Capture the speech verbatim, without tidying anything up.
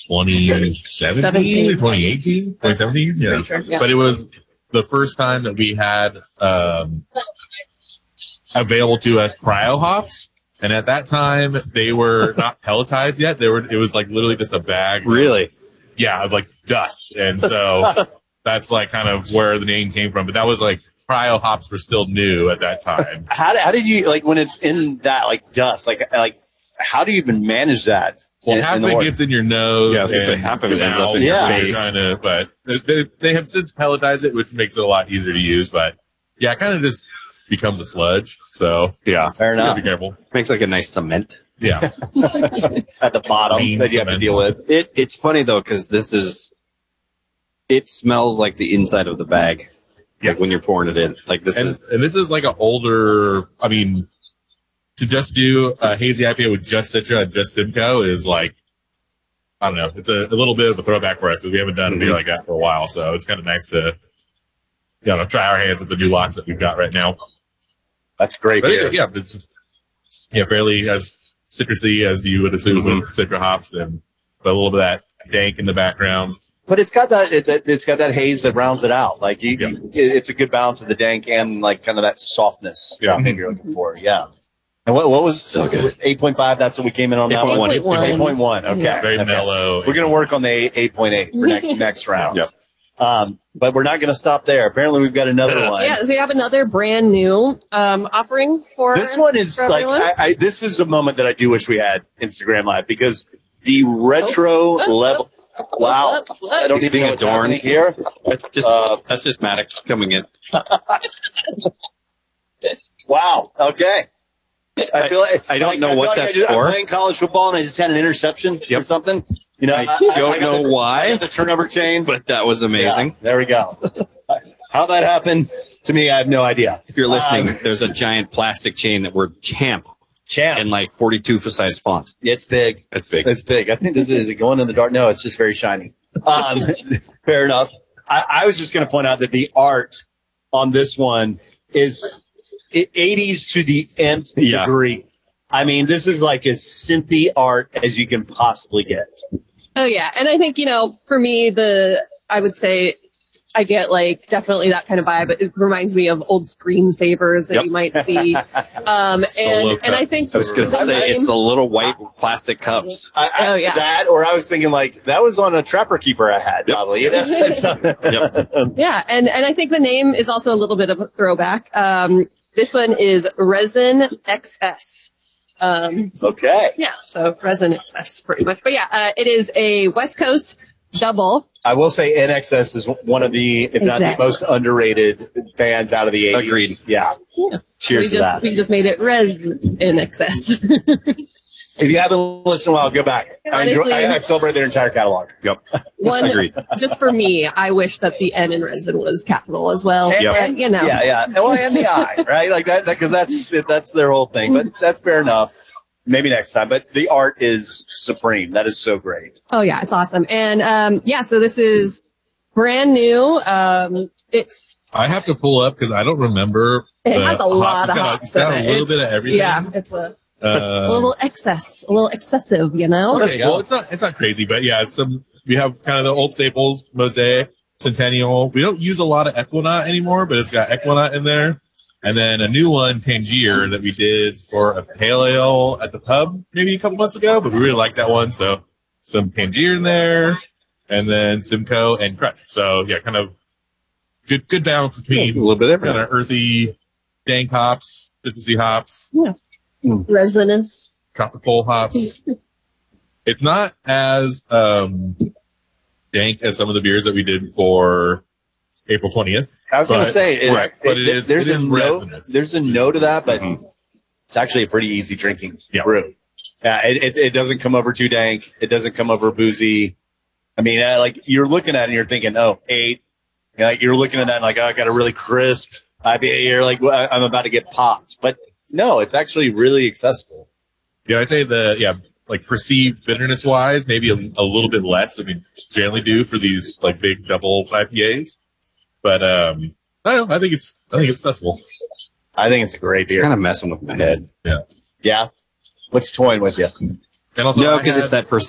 twenty seventeen, twenty eighteen, twenty seventeen. Yeah. Sure, yeah. But it was the first time that we had um, available to us cryo hops. And at that time, they were not pelletized yet. They were. It was like literally just a bag. Really? Of, yeah, of like dust. And so that's like kind of where the name came from. But that was like cryo hops were still new at that time. How, how did you, like, when it's in that, like, dust, like, like, how do you even manage that? Well, in, half in of the it water? gets in your nose. Yeah, I was going to say half of it ends up in yeah. your face. Trying to, but they, they have since pelletized it, which makes it a lot easier to use. But yeah, it kind of just becomes a sludge. So yeah, fair enough. Be careful. Makes like a nice cement. Yeah, at the bottom Mean that you have to cement. deal with. It it's funny though because this is it smells like the inside of the bag. Yeah. Like when you're pouring it in. Like this and, is and this is like an older. I mean, to just do a hazy I P A with just Citra and just Simcoe is like, I don't know. It's a, a little bit of a throwback for us. We haven't done Mm-hmm. a beer like that for a while, so it's kind of nice to, you know, try our hands with the new lots that we've got right now. That's great But beer. it, yeah, it's yeah, fairly as citrusy as you would assume Mm-hmm. with Citra hops, and but a little bit of that dank in the background. But it's got that, it, it's got that haze that rounds it out. Like, you, Yeah. you, it's a good balance of the dank and, like, kind of that softness Yeah. that maybe you're looking for. Yeah. And what, what was So good. eight point five? That's what we came in on that eight point one. one? eight point one. Okay. Yeah, very okay. mellow. We're going to work on the eight point eight for next, next round. Yep. Um, but we're not going to stop there. Apparently, we've got another one. Yeah, so we have another brand new um, offering for This one is for like, everyone. I, I, this is a moment that I do wish we had Instagram Live because the retro Oh, level. Wow. oh, oh. I don't He's even being know what's adorned. happening here. that's just Uh, that's just Maddox coming in. Wow. Okay. I feel like I don't like- know feel what like I that's just- for. I'm playing college football and I just had an interception or Yep. something. You know, I I, don't I got know the, why. I got the turnover chain, But that was amazing. yeah, there we go. How that happened to me, I have no idea. If you're listening, Um, there's a giant plastic chain that we're champ champ. in like forty-two for size font. It's big. That's big. It's big. I think this is, is it going in the dark? No, it's just very shiny. Um, fair enough. I, I was just going to point out that the art on this one is it, eighties to the nth Yeah. degree. I mean, this is like as synthy art as you can possibly get. Oh yeah, and I think you know, for me, the I would say I get like definitely that kind of vibe. It reminds me of old screensavers that Yep. you might see, um, Solo and and I cups. think I was going to the say name- it's the little white plastic cups. I, I, Oh, yeah. That, or I was thinking like that was on a Trapper Keeper I had Yep. probably. You know? It's not- Yep. yeah, and and I think the name is also a little bit of a throwback. Um, this one is Resin X S. Um, Okay. yeah, so Resin X S pretty much, but yeah, uh, it is a West Coast double. I will say N X S is one of the, if not the Exactly. most underrated bands out of the eighties. Agreed. Yeah. Yeah. Cheers we to just that. we just made it Resin X S. If you haven't listened, well, go back. I enjoy, Honestly- I, I've celebrated their entire catalog. Yep. One, Agreed. just for me, I wish that the N in resin was capital as well. And- Yep. But, you know, Yeah, yeah. Well, and the I, right? Like that, because that's that's their whole thing. But that's fair enough. Maybe next time. But the art is supreme. That is so great. oh yeah, it's awesome. And um, yeah, so this is brand new. Um, it's I have to pull up because I don't remember. it the has a lot hops. of It's got- hops It's got in a it. little It's- bit of everything. Yeah, it's a, Uh, a little excess, a little excessive, you know. Okay, well, it's not it's not crazy, but yeah, it's some we have kind of the old staples, Mosaic, Centennial. We don't use a lot of Equinaut anymore, but it's got Equinaut in there, and then a new one, Tangier, that we did for a pale ale at the pub maybe a couple months ago, but we really like that one, so some Tangier in there, and then Simcoe and Crutch. So yeah, kind of good good balance A between little bit of kind everything. of earthy, dank hops, citrusy hops, Resinous. tropical hops. It's not as um, dank as some of the beers that we did for April twentieth. I was going to But- say, it, right, but it is- there's it a is no, resinous. there's a no to that, but Mhm. it's actually a pretty easy drinking Yeah. brew. Yeah, it, it, it doesn't come over too dank. It doesn't come over boozy. I mean, uh, like you're looking at it and you're thinking, oh, eight. You know, like you're looking at that and like, oh, I got a really crisp I B A. You're like, well, I'm about to get popped. But no, it's actually really accessible. Yeah, I'd say the yeah, like perceived bitterness wise, maybe a, a little bit less than we generally do for these like big double I P As. But um, I don't know. I think it's I think it's accessible. I think it's a great It's beer. kind of messing with my head. Yeah. What's toying with you? And also, No, I because had- it's that